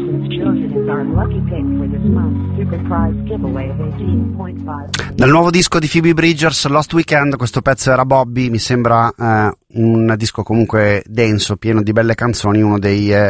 Whose Chosen is our lucky pick for this month's super prize giveaway of 18.5. Dal nuovo disco di Phoebe Bridgers, Lost Weekend, questo pezzo era Bobby, mi sembra un disco comunque denso, pieno di belle canzoni, uno dei